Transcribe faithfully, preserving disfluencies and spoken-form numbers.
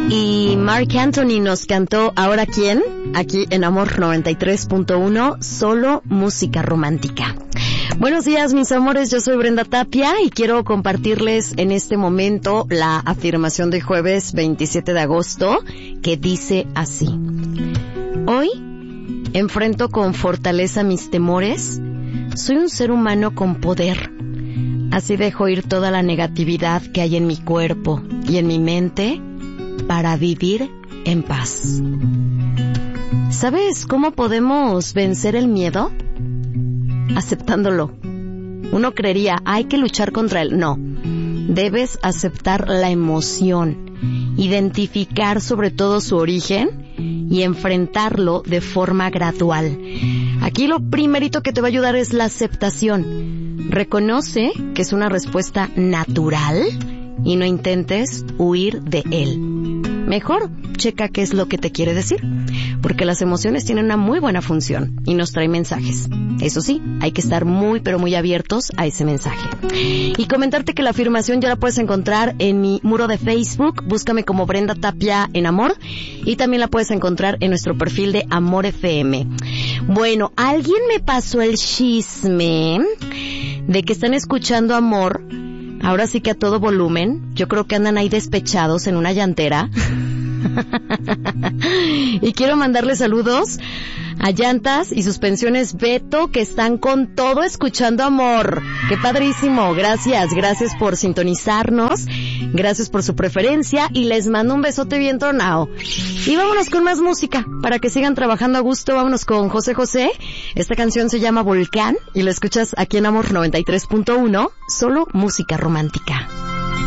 Y Marc Anthony nos cantó ¿Ahora quién? Aquí en Amor noventa y tres punto uno, solo música romántica. Buenos días, mis amores, yo soy Brenda Tapia y quiero compartirles en este momento la afirmación de jueves veintisiete de agosto que dice así: hoy enfrento con fortaleza mis temores, soy un ser humano con poder, así dejo ir toda la negatividad que hay en mi cuerpo y en mi mente para vivir en paz. ¿Sabes cómo podemos vencer el miedo? Aceptándolo. Uno creería, hay que luchar contra él. No, debes aceptar la emoción, identificar sobre todo su origen y enfrentarlo de forma gradual. Aquí lo primerito que te va a ayudar es la aceptación. Reconoce que es una respuesta natural y no intentes huir de él. Mejor checa qué es lo que te quiere decir, porque las emociones tienen una muy buena función y nos traen mensajes. Eso sí, hay que estar muy pero muy abiertos a ese mensaje. Y comentarte que la afirmación ya la puedes encontrar en mi muro de Facebook, búscame como Brenda Tapia en Amor, y también la puedes encontrar en nuestro perfil de Amor F M. Bueno, alguien me pasó el chisme de que están escuchando Amor, ahora sí que a todo volumen. Yo creo que andan ahí despechados en una llantera. Y quiero mandarle saludos a Llantas y Suspensiones Beto, que están con todo escuchando Amor. ¡Qué padrísimo! Gracias, gracias por sintonizarnos, gracias por su preferencia y les mando un besote bien tronado. Y vámonos con más música, para que sigan trabajando a gusto. Vámonos con José José. Esta canción se llama Volcán y la escuchas aquí en Amor noventa y tres punto uno, solo música romántica.